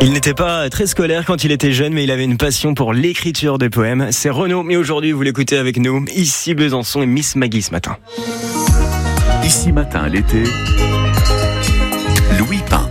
Il n'était pas très scolaire quand il était jeune, mais il avait une passion pour l'écriture de poèmes. C'est Renaud, mais aujourd'hui vous l'écoutez avec nous. Ici Besançon et Miss Maggie ce matin. Ici matin, l'été, Louis Pain.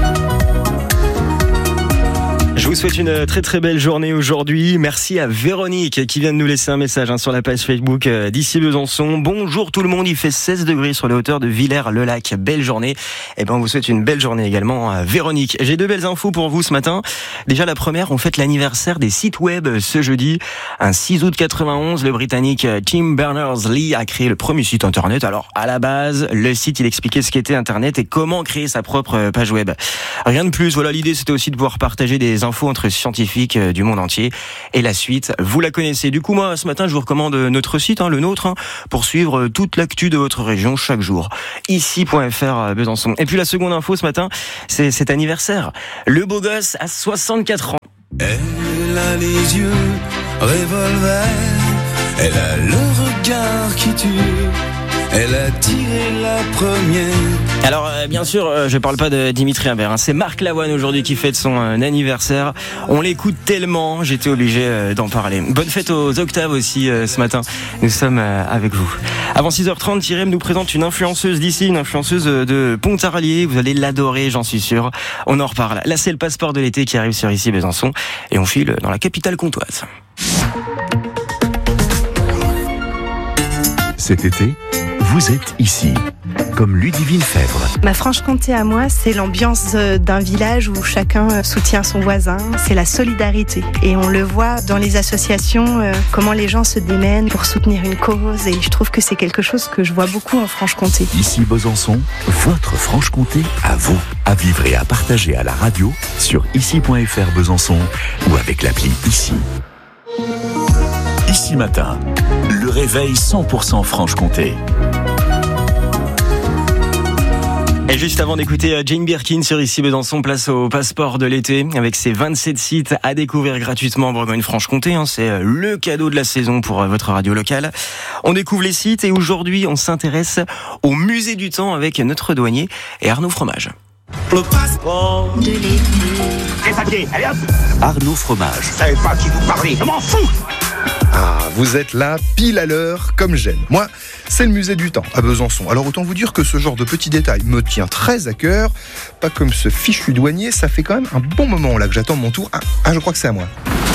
Je vous souhaite une très très belle journée aujourd'hui. Merci à Véronique qui vient de nous laisser un message sur la page Facebook d'Ici Besançon. Bonjour tout le monde, il fait 16 degrés sur les hauteurs de Villers-le-Lac. Belle journée. Et on vous souhaite une belle journée également, Véronique. J'ai deux belles infos pour vous ce matin. Déjà la première, on fête l'anniversaire des sites web ce jeudi. Un 6 août 91, le Britannique Tim Berners-Lee a créé le premier site internet. Alors à la base, le site il expliquait ce qu'était internet et comment créer sa propre page web. Rien de plus, voilà, l'idée c'était aussi de pouvoir partager des infos entre scientifiques du monde entier. Et la suite, vous la connaissez. Du coup, moi, ce matin, je vous recommande notre site, le nôtre, pour suivre toute l'actu de votre région chaque jour. Ici.fr Besançon. Et puis la seconde info ce matin, c'est cet anniversaire. Le beau gosse a 64 ans. Elle a les yeux revolver, elle a le regard qui tue. Elle a tiré la première. Alors bien sûr, je parle pas de Dimitri Imbert, c'est Marc Lavoine aujourd'hui qui fête son anniversaire. On l'écoute tellement, j'étais obligé d'en parler. Bonne fête aux Octaves aussi ce matin. Nous sommes avec vous. Avant 6h30, Thierry nous présente une influenceuse d'ici, une influenceuse de Pontarlier. Vous allez l'adorer, j'en suis sûr. On en reparle. Là, c'est le passeport de l'été qui arrive sur Ici Besançon et on file dans la capitale comtoise. Cet été, vous êtes ici, comme Ludivine Fèvre. Ma Franche-Comté à moi, c'est l'ambiance d'un village où chacun soutient son voisin, c'est la solidarité. Et on le voit dans les associations, comment les gens se démènent pour soutenir une cause. Et je trouve que c'est quelque chose que je vois beaucoup en Franche-Comté. Ici Besançon, votre Franche-Comté à vous, à vivre et à partager à la radio sur ici.fr Besançon ou avec l'appli Ici. Ici matin, le réveil 100% Franche-Comté. Et juste avant d'écouter Jane Birkin sur Ici Besançon, place au passeport de l'été avec ses 27 sites à découvrir gratuitement en Bourgogne-Franche-Comté. C'est le cadeau de la saison pour votre radio locale. On découvre les sites et aujourd'hui on s'intéresse au musée du temps avec notre douanier et Arnaud Fromage. Le passeport De l'été. Les papiers, allez hop. Arnaud Fromage. Je savais pas qui vous parlait, je m'en fous. Ah, vous êtes là, pile à l'heure, comme j'aime. Moi, c'est le musée du temps, à Besançon. Alors autant vous dire que ce genre de petits détails me tient très à cœur. Pas comme ce fichu douanier, ça fait quand même un bon moment là que j'attends mon tour. Ah, je crois que c'est à moi.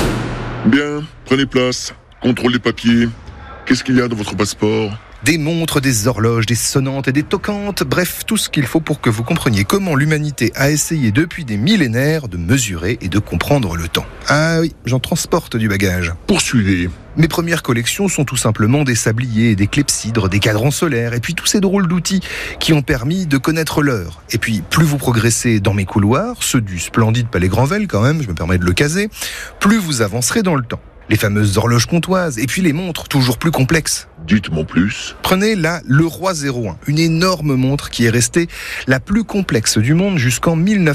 Bien, prenez place, contrôle les papiers. Qu'est-ce qu'il y a dans votre passeport ? Des montres, des horloges, des sonnantes et des toquantes, bref, tout ce qu'il faut pour que vous compreniez comment l'humanité a essayé depuis des millénaires de mesurer et de comprendre le temps. Ah oui, j'en transporte du bagage. Poursuivez. Mes premières collections sont tout simplement des sabliers, des clepsydres, des cadrans solaires et puis tous ces drôles d'outils qui ont permis de connaître l'heure. Et puis, plus vous progressez dans mes couloirs, ceux du splendide Palais Granvelle quand même, je me permets de le caser, plus vous avancerez dans le temps. Les fameuses horloges comtoises, et puis les montres, toujours plus complexes. Dites-moi plus. Prenez là le Roi 01, une énorme montre qui est restée la plus complexe du monde jusqu'en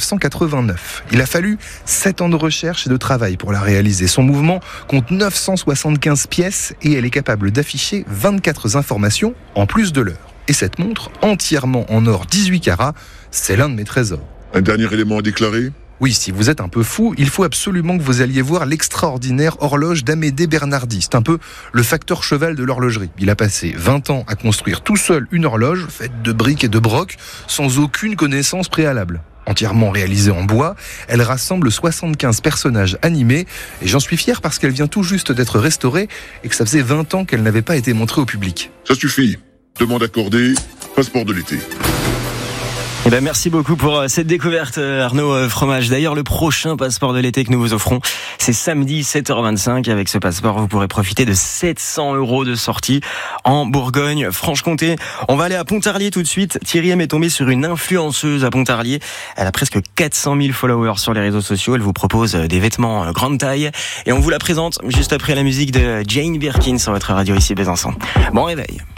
1989. Il a fallu 7 ans de recherche et de travail pour la réaliser. Son mouvement compte 975 pièces et elle est capable d'afficher 24 informations en plus de l'heure. Et cette montre, entièrement en or 18 carats, c'est l'un de mes trésors. Un dernier élément à déclarer ? Oui, si vous êtes un peu fou, il faut absolument que vous alliez voir l'extraordinaire horloge d'Amédée Bernardi. C'est un peu le facteur cheval de l'horlogerie. Il a passé 20 ans à construire tout seul une horloge faite de briques et de brocs, sans aucune connaissance préalable. Entièrement réalisée en bois, elle rassemble 75 personnages animés et j'en suis fier parce qu'elle vient tout juste d'être restaurée et que ça faisait 20 ans qu'elle n'avait pas été montrée au public. Ça suffit. Demande accordée, passeport de l'été. Merci beaucoup pour cette découverte, Arnaud Fromage. D'ailleurs, le prochain passeport de l'été que nous vous offrons, c'est samedi 7h25. Avec ce passeport, vous pourrez profiter de 700 € de sortie en Bourgogne-Franche-Comté. On va aller à Pontarlier tout de suite. Thierry M est tombé sur une influenceuse à Pontarlier. Elle a presque 400 000 followers sur les réseaux sociaux. Elle vous propose des vêtements grande taille. Et on vous la présente juste après la musique de Jane Birkin sur votre radio Ici Besançon. Bon réveil.